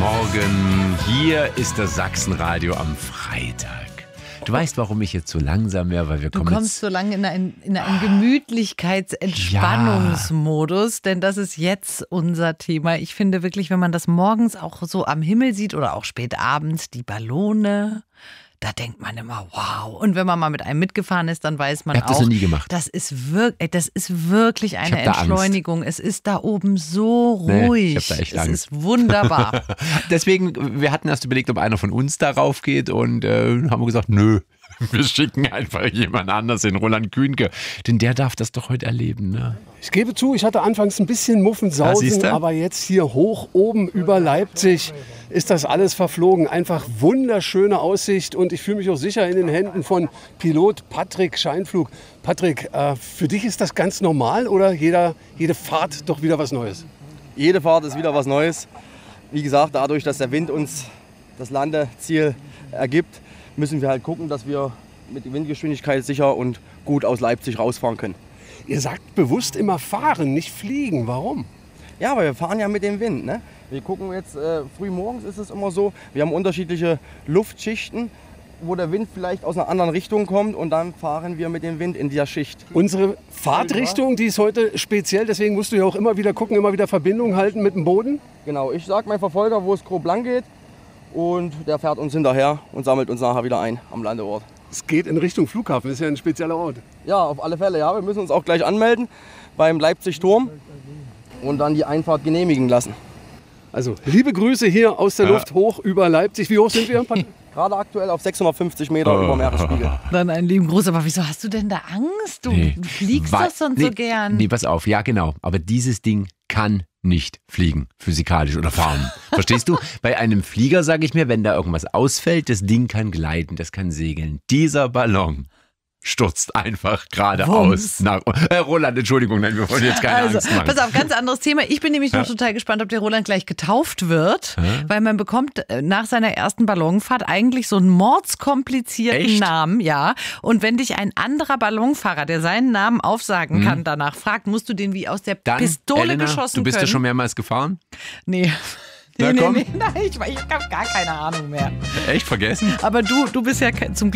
Morgen. Hier ist das Sachsenradio am Freitag. Du weißt, warum ich jetzt so langsam wäre, weil wir Du kommen kommst jetzt... so lange in einen Gemütlichkeits-Entspannungsmodus, denn das ist jetzt unser Thema. Ich finde wirklich, wenn man das morgens auch so am Himmel sieht oder auch spät abends, die Ballone, da denkt man immer, wow. Und wenn man mal mit einem mitgefahren ist, dann weiß man Ich habe auch, das noch nie gemacht. das ist wirklich eine Entschleunigung. Es ist da oben so ruhig. Ich habe da echt es Angst. ist wunderbar. Deswegen, wir hatten erst überlegt, ob einer von uns darauf geht und haben wir gesagt, nö. Wir schicken einfach jemand anders, den Roland Kühnke. Denn der darf das doch heute erleben, ne? Ich gebe zu, ich hatte anfangs ein bisschen Muffensausen, siehste? aber jetzt hier hoch oben über Leipzig ist das alles verflogen. Einfach wunderschöne Aussicht und ich fühle mich auch sicher in den Händen von Pilot Patrick Scheinflug. Patrick, für dich ist das ganz normal oder jede Fahrt doch wieder was Neues? Jede Fahrt ist wieder was Neues. Wie gesagt, dadurch, dass der Wind uns das Landeziel ergibt, müssen wir halt gucken, dass wir mit der Windgeschwindigkeit sicher und gut aus Leipzig rausfahren können. Ihr sagt bewusst immer fahren, nicht fliegen. Warum? Ja, aber wir fahren ja mit dem Wind. Ne? Wir gucken jetzt, früh morgens ist es immer so, wir haben unterschiedliche Luftschichten, wo der Wind vielleicht aus einer anderen Richtung kommt und dann fahren wir mit dem Wind in dieser Schicht. Unsere Fahrtrichtung, die ist heute speziell, deswegen musst du ja auch immer wieder gucken, immer wieder Verbindung halten mit dem Boden. Genau, ich sage meinem Verfolger, wo es grob lang geht und der fährt uns hinterher und sammelt uns nachher wieder ein am Landeort. Es geht in Richtung Flughafen, das ist ja ein spezieller Ort. Ja, auf alle Fälle, ja. Wir müssen uns auch gleich anmelden beim Leipzig-Turm und dann die Einfahrt genehmigen lassen. Also, liebe Grüße hier aus der Luft hoch über Leipzig. Wie hoch sind wir? Gerade aktuell auf 650 Meter über Meeresspiegel. Dann einen lieben Gruß. Aber wieso hast du denn da Angst? Du fliegst doch sonst so gern. Nee, pass auf, ja genau. Aber dieses Ding kann nicht fliegen, physikalisch oder fahren. Verstehst du? Bei einem Flieger sage ich mir, wenn da irgendwas ausfällt, das Ding kann gleiten, das kann segeln. Dieser Ballon stürzt einfach geradeaus. Roland, Entschuldigung, nein, wir wollen jetzt keine Angst machen. Pass auf, ganz anderes Thema. Ich bin nämlich noch total gespannt, ob der Roland gleich getauft wird, weil man bekommt nach seiner ersten Ballonfahrt eigentlich so einen mordskomplizierten Namen, ja. Und wenn dich ein anderer Ballonfahrer, der seinen Namen aufsagen kann, danach fragt, musst du den wie aus der Pistole Elena, geschossen du bist können. ja schon mehrmals gefahren? Nee. Na, komm. Nein, ich habe gar keine Ahnung mehr. Echt vergessen? Aber du bist ja zum Glück